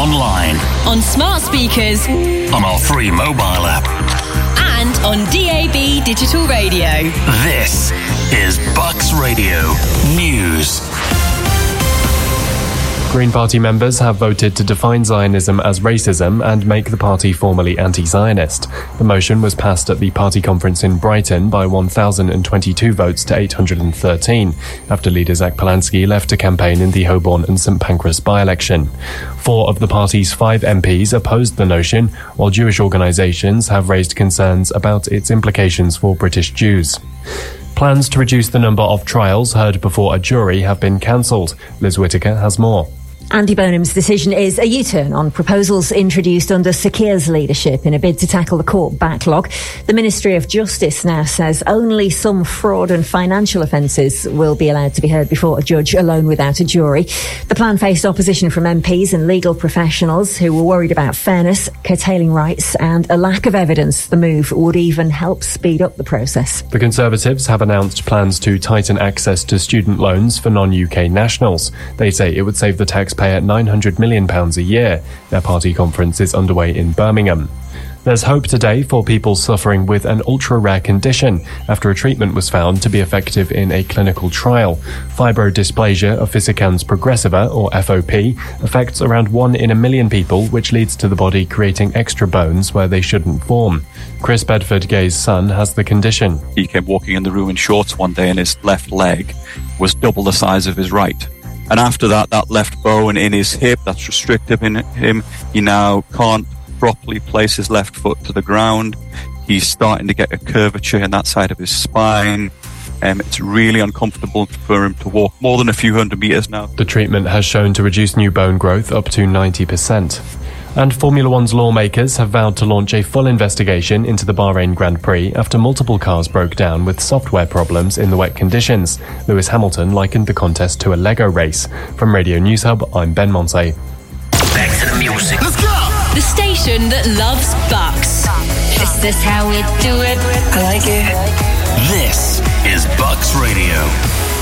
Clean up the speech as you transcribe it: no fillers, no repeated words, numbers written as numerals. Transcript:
online, on smart speakers, on our free mobile app, and on DAB digital radio. This is Bucks Radio News. Green Party members have voted to define Zionism as racism and make the party formally anti-Zionist. The motion was passed at the party conference in Brighton by 1,022 votes to 813, after leader Zach Polanski left to campaign in the Holborn and St Pancras by-election. 4 of the party's 5 MPs opposed the notion, while Jewish organisations have raised concerns about its implications for British Jews. Plans to reduce the number of trials heard before a jury have been cancelled. Liz Whittaker has more. Andy Burnham's decision is a U-turn on proposals introduced under Sir Keir's leadership in a bid to tackle the court backlog. The Ministry of Justice now says only some fraud and financial offences will be allowed to be heard before a judge alone without a jury. The plan faced opposition from MPs and legal professionals who were worried about fairness, curtailing rights and a lack of evidence the move would even help speed up the process. The Conservatives have announced plans to tighten access to student loans for non-UK nationals. They say it would save the taxpayer £900 million a year. Their party conference is underway in Birmingham. There's hope today for people suffering with an ultra-rare condition after a treatment was found to be effective in a clinical trial. Fibrodysplasia ossificans progressiva, or FOP, affects around 1 in a million people, which leads to the body creating extra bones where they shouldn't form. Chris Bedford-Gay's son has the condition. He came walking in the room in shorts one day and his left leg was double the size of his right. And after that left bone in his hip, that's restrictive in him. He now can't properly place his left foot to the ground. He's starting to get a curvature in that side of his spine. It's really uncomfortable for him to walk more than a few hundred metres now. The treatment has shown to reduce new bone growth up to 90%. And Formula One's lawmakers have vowed to launch a full investigation into the Bahrain Grand Prix after multiple cars broke down with software problems in the wet conditions. Lewis Hamilton likened the contest to a Lego race. From Radio News Hub, I'm Ben Monte. Back to the music. Let's go! The station that loves Bucks. Is this how we do it? I like it. This is Bucks Radio.